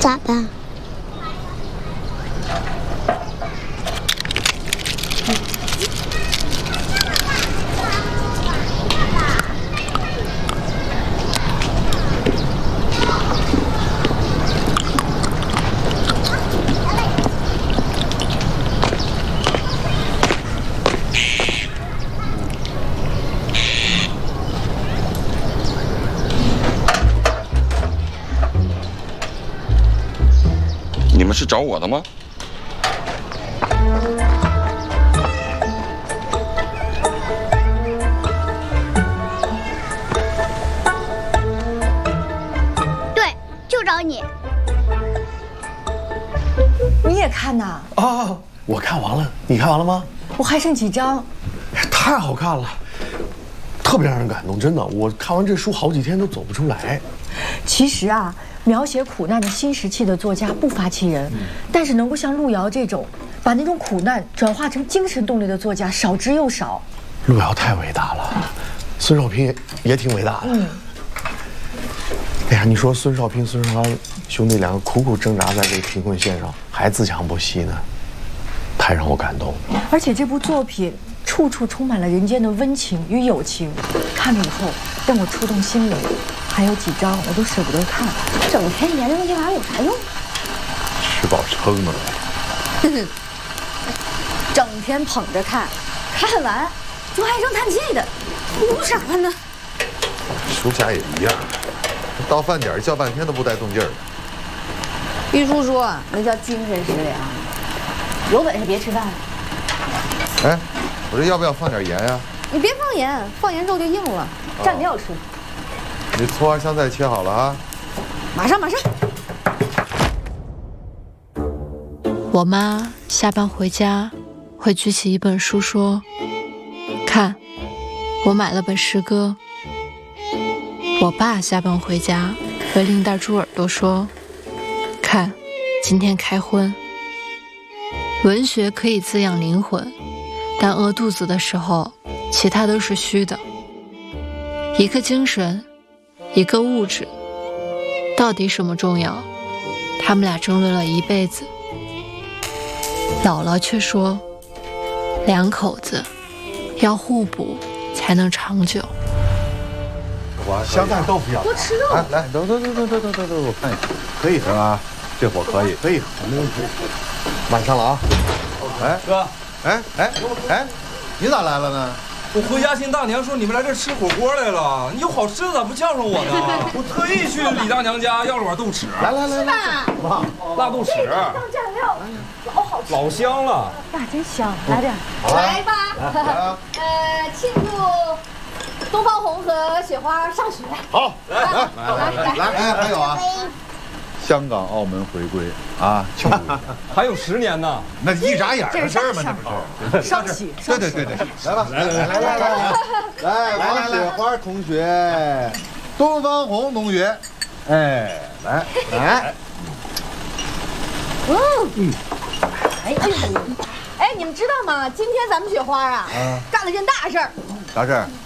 咋办？ 你们是找我的吗？ 对，就找你。 你也看呐？ 哦，我看完了，你看完了吗？ 我还剩几章。 太好看了，特别让人感动，真的。我看完这书好几天都走不出来。 其实啊，描写苦难的新石器的作家不乏其人，但是能够像路遥这种把那种苦难转化成精神动力的作家少之又少。 路遥太伟大了，孙少平也挺伟大的。哎呀，你说孙少平、孙少安兄弟两个苦苦挣扎在这个贫困线上，还自强不息呢，太让我感动了。 而且这部作品处处充满了人间的温情与友情，看了以后让我触动心灵。还有几章我都舍不得看， 整天研究那些玩意儿有啥用？ 吃饱撑的了。 整天捧着看，看完就唉声叹气的，图啥呢？ 书侠也一样，到饭点叫半天都不带动劲儿的。 玉叔说那叫精神食粮，有本事别吃饭。 哎，我这要不要放点盐呀？ 你别放盐，放盐肉就硬了，蘸料吃。 你葱花香菜切好了啊！ 马上。 我妈下班回家会举起一本书说：“看，我买了本诗歌。”我爸下班回家会另带猪耳朵说：“看，今天开荤。”文学可以滋养灵魂，但饿肚子的时候，其他都是虚的。一个精神，一个物质，到底什么重要？他们俩争论了一辈子。姥姥却说，两口子要互补才能长久。 香菜豆腐要多吃肉。 来，等，我看一下，可以是吧？这火可以， 没问题。晚上了啊！ 哎哥， 哎，你咋来了呢？ 我回家听大娘说你们来这吃火锅来了，你有好吃的咋不叫上我呢？我特意去李大娘家要了碗豆豉。 来， 辣豆豉， 上蘸料，老好吃， 老香了。 哇，真香，来点。 来吧。庆祝东方红和雪花上学。 好，来，还有啊，香港、澳门回归啊，庆祝， 还有10年呢。 那一眨眼的事儿嘛，这不是？ 双喜， 对，来吧，来，王雪花同学，东方红同学，哎，来， 哎，你们知道吗？今天咱们雪花啊，干了件大事儿。 啥事儿？